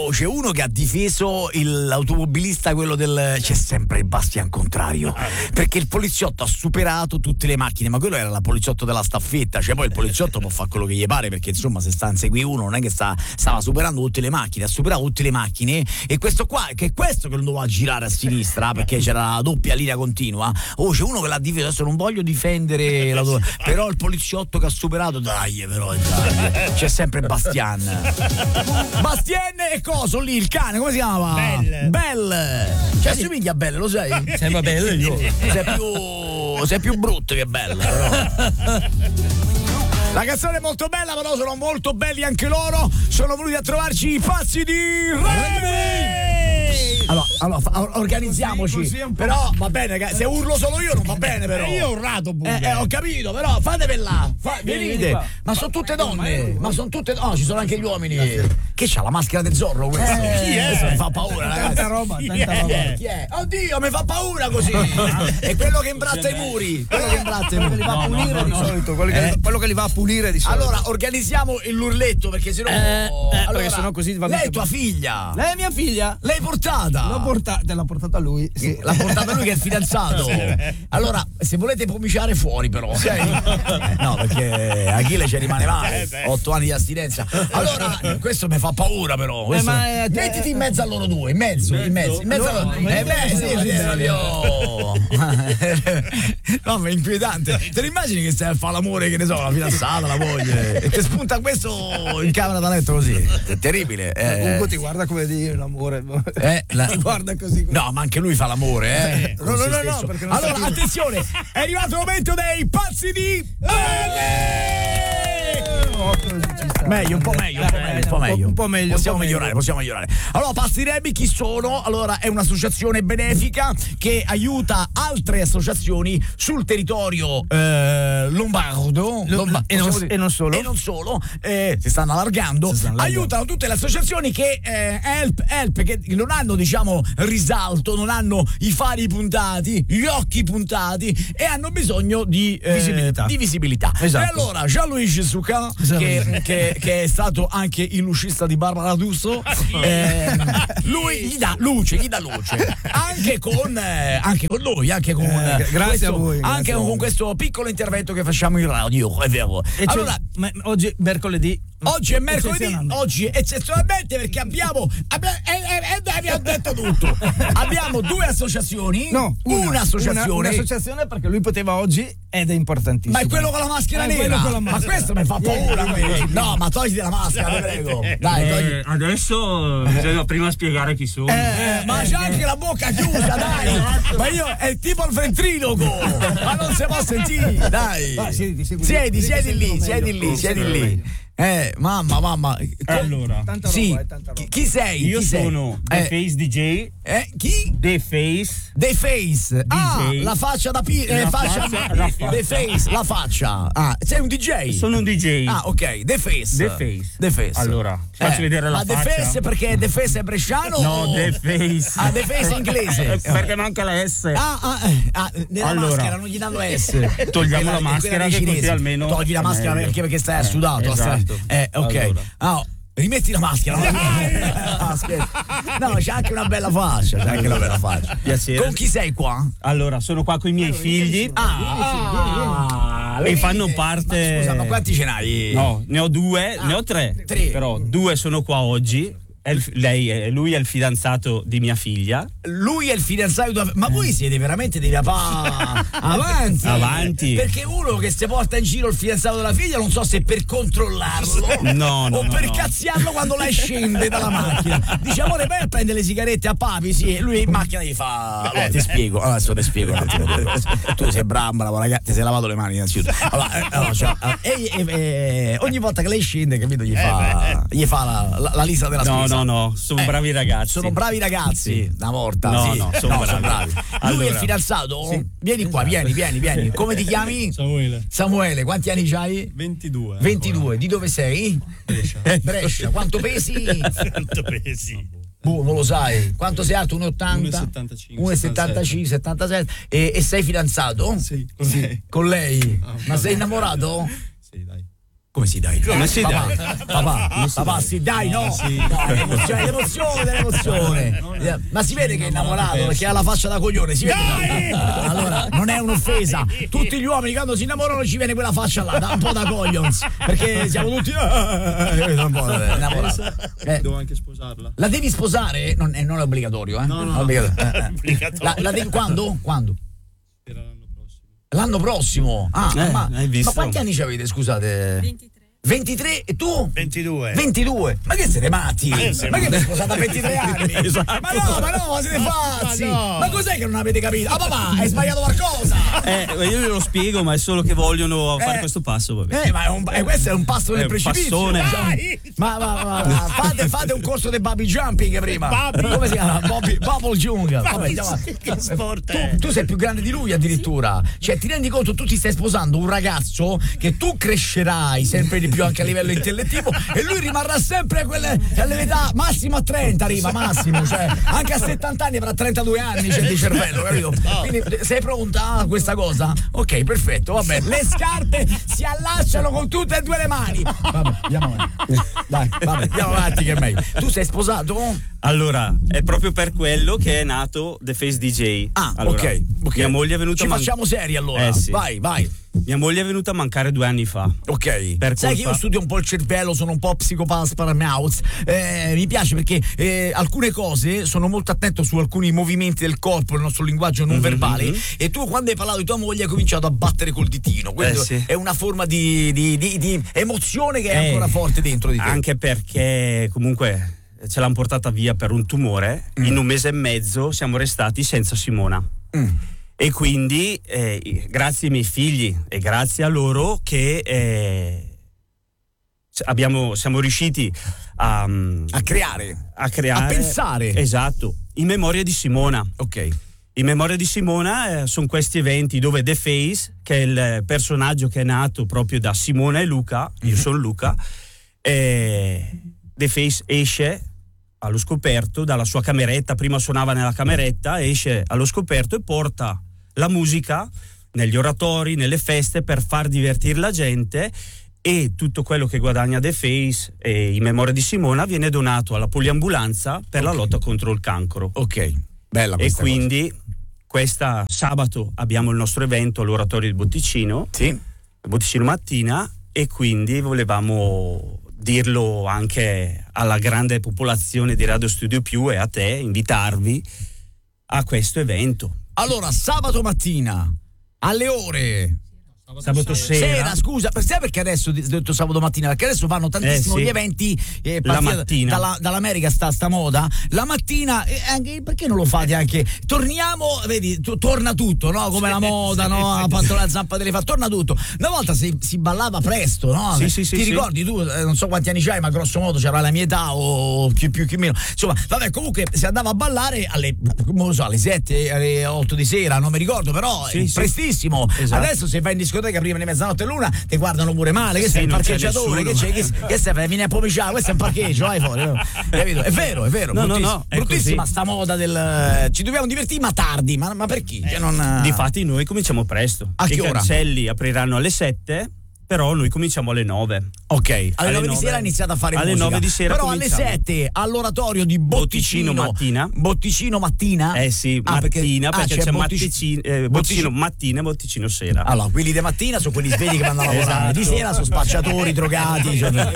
C'è uno che ha difeso l'automobilista, quello c'è sempre il Bastian contrario, perché il poliziotto ha superato tutte le macchine, ma quello era la poliziotto della staffetta, cioè poi il poliziotto può fare quello che gli pare, perché insomma se sta in segui uno non è che stava superando tutte le macchine, ha superato tutte le macchine, e questo qua, che è questo che non doveva girare a sinistra perché c'era la doppia linea continua. C'è uno che l'ha difeso, adesso non voglio difendere però il poliziotto che ha superato, dai, c'è sempre Bastian e coso lì, il cane, come si chiama? Bell. Cioè assomiglia a Bell, lo sai? Sembra bello io. Sei più brutto che Bell, però. La canzone è molto bella, però sono molto belli anche loro. Sono venuti a trovarci i pazzi di rugby. Allora organizziamoci. Così però va bene, ragazzi, se urlo solo io non va bene, però. Io ho urlato pure. Ho capito, però fate per là. Venite. Ma sono tutte donne. Ci sono anche gli uomini. Che c'ha la maschera del Zorro questo? Chi è? Questo mi fa paura, ragazzi. Tanta roba. Chi è? Oddio, mi fa paura così. È quello che imbratta i muri. Quello che li va a pulire di solito. Quello che li va a pulire di solito. Allora, organizziamo l'urletto, perché sennò. Perché sennò così va. Lei è tua figlia. Lei è mia figlia. L'hai portata. Te l'ha portata lui. Sì. L'ha portata lui che è il fidanzato. Allora, se volete pomiciare fuori, però. No, perché Achille ci rimane male. 8 anni di astinenza. Allora, questo mi fa paura, però. Mettiti in mezzo a loro due, in mezzo a loro. No, ma è inquietante. Te lo immagini che stai a fare l'amore, che ne so, la fidanzata, la moglie, e ti spunta questo in camera da letto così? È terribile. Ugo ti guarda come dire l'amore. Ti guarda così. No, ma anche lui fa l'amore, No, perché non allora, attenzione, è arrivato il momento dei pazzi di meglio, un po' meglio. Possiamo migliorare. Allora, Pazzi Rugby chi sono? Allora, è un'associazione benefica che aiuta altre associazioni sul territorio lombardo e non solo. Si stanno allargando. Aiutano tutte le associazioni che help, che non hanno, diciamo, risalto, non hanno i fari puntati, gli occhi puntati, e hanno bisogno di visibilità. Esatto. E allora Jean-Louis Souka, che è stato anche il lucista di Barbara D'Urso, lui gli dà luce anche con noi, grazie a voi, anche con questo piccolo intervento che facciamo in radio, è vero. Allora, oggi è mercoledì, eccezionalmente, perché abbiamo detto tutto. Abbiamo due associazioni. No, un'associazione, perché lui poteva oggi, ed è importantissimo. Ma è quello con la maschera nera. Ma questo mi fa paura. No, ma togliti la maschera, ti prego. Dai, adesso bisogna prima spiegare chi sono. Ma c'è anche la bocca chiusa, dai. Ma io è tipo il ventriloquo. Ma non si può sentire. Dai. Siedi lì. Mamma. Allora, sì. Chi sei? Io sono The Face DJ. Chi? The Face. DJ. La faccia da The Face, la faccia. Sei un DJ? Sono un DJ. Ok. The Face. Allora, faccio vedere la faccia. The Face, perché The Face è bresciano? No, The Face. The Face è inglese. Perché manca la S. Nella maschera non gli danno S. Togliamo la maschera, che così almeno togli la maschera perché stai sudato. Esatto. Ok. Allora. Rimetti la maschera. No, c'è anche una bella faccia. Piacere. Con chi sei qua? Allora, sono qua con i miei figli. E fanno parte. Scusa, ma quanti ce n'hai? No, ne ho 2, ne ho 3. Però 2 sono qua oggi. Lui è il fidanzato di mia figlia. Lui è il fidanzato. Ma voi siete veramente dei papà avanti. Perché uno che si porta in giro il fidanzato della figlia, non so se per controllarlo o per cazziarlo quando lei scende dalla macchina. Dice: amore, vai a prendere le sigarette a papi. Sì, e lui in macchina gli fa: allora ti spiego. Adesso ti spiego. Tu sei bravo, ragazzi, ti sei lavato le mani innanzitutto. Ogni volta che lei scende, capito, gli fa la lista della spesa. No, sono bravi ragazzi. Sono bravi ragazzi. Una volta. Sono bravi. Allora, lui è il fidanzato? Sì. Vieni qua, vieni. Come ti chiami? Samuele, quanti anni c'hai? 22. Di dove sei? Brescia. Quanto pesi? Non lo sai. Quanto sei alto? 1,80? 1,75, 77. E sei fidanzato? Sì, con lei. Ma sei innamorato? Sì, dai. Come si dai? Come si dai? Papà, sì, dai, no. L'emozione. Ma si vede che è innamorato perché ha la faccia da coglione, si vede. Allora, non è un'offesa. Tutti gli uomini quando si innamorano ci viene quella faccia là, un po' da coglions, perché siamo tutti innamorati. Devo anche sposarla. La devi sposare? Non è obbligatorio, No. La devi quando? Per l'anno prossimo. L'anno prossimo. Ma quanti anni ci avete, scusate? 23 e tu? 22. Ma che siete matti? Ma che siete sposati a 23 anni? Esatto. Ma no, siete pazzi! Ma cos'è che non avete capito? Papà, hai sbagliato qualcosa! Io glielo spiego, ma è solo che vogliono fare questo passo. Vabbè. Questo è un passo del precipizio. Ma fate un corso di bubble jumping prima. Come si chiama? Bubble jump. Vabbè, Che sport è? tu sei più grande di lui addirittura. Cioè, ti rendi conto, tu ti stai sposando un ragazzo che tu crescerai sempre di più anche a livello intellettivo e lui rimarrà sempre all'età massimo a 30 arriva, massimo, cioè anche a 70 anni avrà 32 anni c'è di cervello, capito? Quindi sei pronta a questa cosa? Ok, perfetto, va bene. Le scarpe si allacciano con tutte e due le mani. Vabbè, andiamo avanti. Dai, andiamo avanti che è meglio. Tu sei sposato? Allora, è proprio per quello che è nato The Face DJ. Allora, ok. Mia moglie è venuta facciamo seri allora. Sì. Vai. Mia moglie è venuta a mancare 2 anni fa. Ok. Sai che io studio un po' il cervello, sono un po' psicopath paranoid. Mi piace perché alcune cose sono molto attento su alcuni movimenti del corpo, il nostro linguaggio non verbale. E tu quando hai parlato di tua moglie hai cominciato a battere col ditino. Quindi è una forma di emozione che è ancora forte dentro di te. Anche perché comunque ce l'hanno portata via per un tumore. In un mese e mezzo siamo restati senza Simona. E quindi grazie ai miei figli e grazie a loro che siamo riusciti a creare, a pensare. Esatto, in memoria di Simona. Ok. In memoria di Simona sono questi eventi dove The Face, che è il personaggio che è nato proprio da Simona e Luca, io sono Luca, The Face esce allo scoperto dalla sua cameretta, prima suonava nella cameretta, esce allo scoperto e porta la musica negli oratori, nelle feste per far divertire la gente, e tutto quello che guadagna The Face in memoria di Simona viene donato alla poliambulanza per la lotta contro il cancro. Ok, bella questa cosa. E quindi questa sabato abbiamo il nostro evento all'oratorio di Botticino, Botticino mattina, e quindi volevamo dirlo anche alla grande popolazione di Radio Studio Più e a te, invitarvi a questo evento. Allora, sabato mattina alle ore sabato sera, scusa, sai perché adesso ho detto sabato mattina? Perché adesso vanno tantissimo gli eventi la mattina. Dall'America sta moda la mattina, anche perché non lo fate anche? Torniamo, vedi, torna tutto, no? Come la moda, no? La pantola zampa delle fa, torna tutto. Una volta si ballava presto, no? Ti ricordi tu, non so quanti anni c'hai, ma grosso modo c'era la mia età o più meno. Insomma, vabbè, comunque si andava a ballare alle 7, alle 8 di sera, non mi ricordo, però prestissimo. Esatto. Adesso se vai in discoteca prima di mezzanotte e l'una ti guardano pure male, che sei il parcheggiatore, che stai, vieni a pomiciare, questo è un parcheggio, vai fuori, no? Capito? È vero, no, bruttissima sta moda del ci dobbiamo divertire ma tardi, ma perché? Difatti noi cominciamo presto. A che ora? I cancelli apriranno alle 7, però noi cominciamo alle 9. Ok, alle 9 di sera ha iniziato a fare alle musica. 9 di sera però cominciamo. alle 7 all'oratorio di Botticino mattina. Botticino mattina? Sì, mattina, perché c'è Botticino mattina e Botticino sera. Allora, quelli di mattina sono quelli svegli che vanno a lavorare, di sera sono spacciatori, drogati.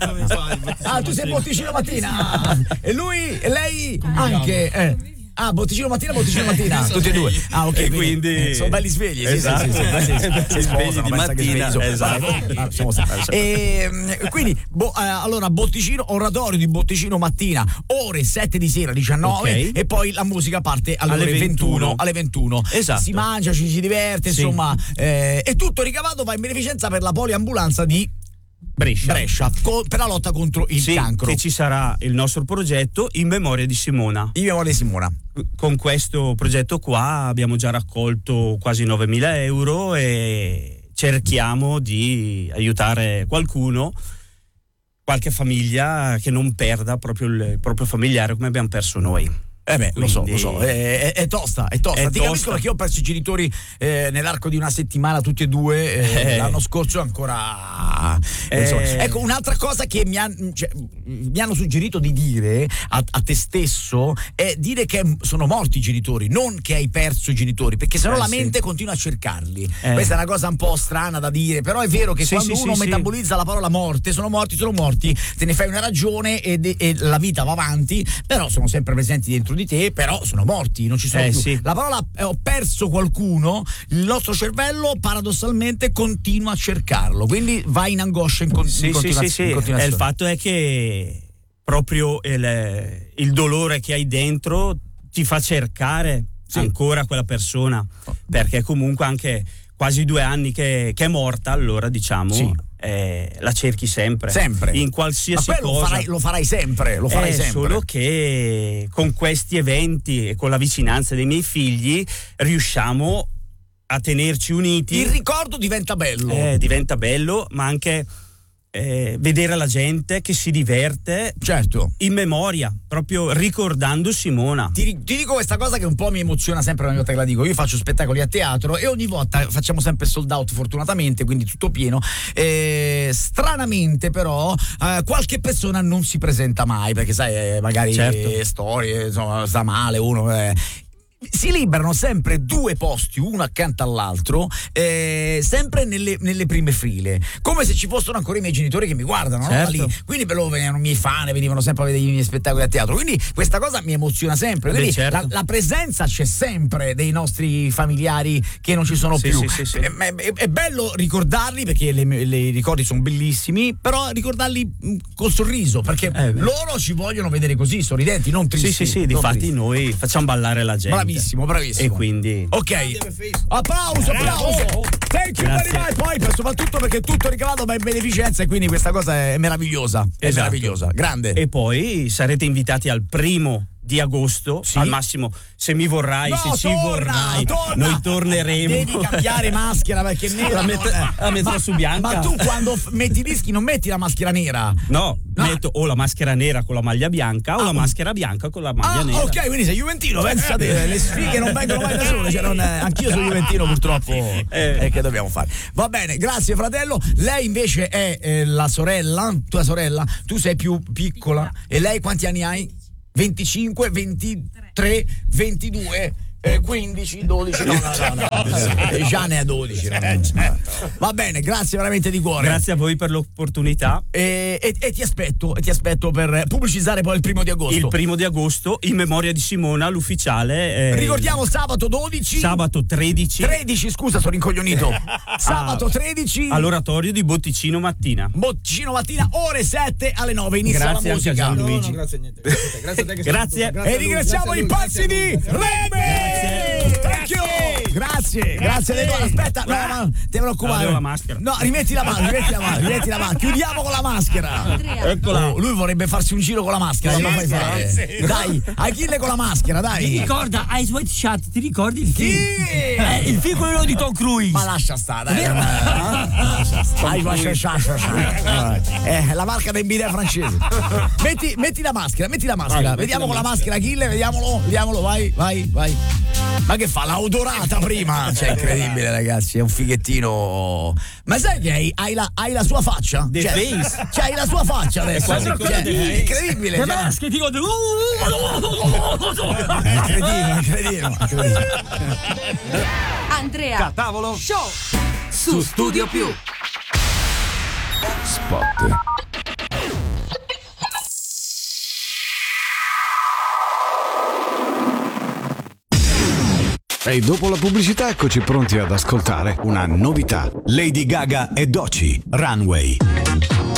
Tu sei Botticino mattina. E lui e lei anche. Botticino mattina, tutti e due. Ok, e quindi sono belli svegli. Esatto. Si svegli di mattina. Esatto. Quindi allora Botticino, oratorio di Botticino mattina, ore 7 di sera, 19, e poi la musica parte alle 21. Esatto. Si mangia, ci si diverte, insomma, e tutto ricavato va in beneficenza per la poliambulanza di Brescia per la lotta contro il cancro. Che ci sarà il nostro progetto in memoria di Simona. Con questo progetto qua abbiamo già raccolto quasi 9.000 euro e cerchiamo di aiutare qualche famiglia che non perda proprio il proprio familiare come abbiamo perso noi. Lo so, è tosta. Ti capisco, perché io ho perso i genitori nell'arco di una settimana, tutti e due. L'anno scorso ancora. Ecco, un'altra cosa che mi hanno suggerito di dire a te stesso è dire che sono morti i genitori, non che hai perso i genitori, perché sennò la mente continua a cercarli. Questa è una cosa un po' strana da dire, però è vero che quando uno metabolizza la parola morte, sono morti, te ne fai una ragione e la vita va avanti, però sono sempre presenti dentro di te, però sono morti, non ci sono più. Sì. La parola ho perso qualcuno, il nostro cervello paradossalmente continua a cercarlo, quindi va in angoscia in continuazione. Il fatto è che proprio il dolore che hai dentro ti fa cercare ancora quella persona, perché comunque anche quasi 2 anni che è morta, allora diciamo la cerchi sempre in qualsiasi cosa. Lo farai sempre. Solo che con questi eventi e con la vicinanza dei miei figli riusciamo a tenerci uniti. Il ricordo diventa bello, ma anche vedere la gente che si diverte in memoria, proprio ricordando Simona. Ti dico questa cosa che un po' mi emoziona sempre ogni volta che la dico. Io faccio spettacoli a teatro e ogni volta facciamo sempre sold out, fortunatamente, quindi tutto pieno. Stranamente però qualche persona non si presenta mai, perché sai, magari storie, insomma, sta male uno. Si liberano sempre 2 posti, uno accanto all'altro, sempre nelle prime file, come se ci fossero ancora i miei genitori che mi guardano, no? Lì. Quindi per loro venivano i miei fan, venivano sempre a vedere i miei spettacoli a teatro, quindi questa cosa mi emoziona sempre. Quindi la presenza c'è sempre dei nostri familiari che non ci sono più. Sì. È bello ricordarli, perché i ricordi sono bellissimi, però ricordarli col sorriso, perché loro ci vogliono vedere così, sorridenti, non tristi. Sì, difatti noi facciamo ballare la gente. Bravissimo. E quindi applauso. Thank you very much. Poi soprattutto perché è tutto ricavato in beneficenza, e quindi questa cosa è meravigliosa. È meravigliosa, grande. E poi sarete invitati al 1 di agosto, al massimo, se mi vorrai, se ci vorrai, noi torneremo. Devi cambiare maschera, perché nera la metterò su bianca. Ma tu quando metti i dischi non metti la maschera nera? No, metto o la maschera nera con la maglia bianca o la maschera bianca con la maglia nera. Ok, quindi sei juventino, pensate, le sfighe non vengono mai da sole, anch'io sono juventino purtroppo. Che dobbiamo fare? Va bene, grazie fratello. Lei invece è la sorella, tua sorella, tu sei più piccola, e lei quanti anni hai? 25, 23, 22, 15, 12, no. Già ne ha 12. Va bene, grazie veramente di cuore. Grazie a voi per l'opportunità. E ti aspetto per pubblicizzare poi il 1 di agosto. Il 1 di agosto, in memoria di Simona, l'ufficiale. Ricordiamo sabato 12. Sabato 13. 13, scusa, sono rincoglionito. Sabato 13. All'oratorio di Botticino Mattina. Ore 7 alle 9. Inizia la musica. Gianluigi. No, grazie a niente. Grazie a te che grazie. E ringraziamo i pazzi di Reme. Grazie. Aspetta, no, ti preoccupare. La maschera. No, rimetti la mano. Chiudiamo con la maschera. Eccola. Lui vorrebbe farsi un giro con la maschera. Non lo fai fare. Sì. Dai, Achille con la maschera, dai. Ti ricorda Ice White Shut? Ti ricordi il film? Il film quello di Tom Cruise. Ma lascia stare, dai. La marca del bidet francese. Metti la maschera. Vediamo con la maschera, Achille, vediamolo, vai. Ma che fa? L'ha odorata prima? Cioè, incredibile, ragazzi, è un fighettino. Ma sai che hai la sua faccia? The face. Cioè, hai la sua faccia adesso. È quasi incredibile. Le maschere, ti dico. Incredibile. Andrea Tavolo Show su Studio Più. Spot. E dopo la pubblicità eccoci pronti ad ascoltare una novità. Lady Gaga e Doechii, Runway.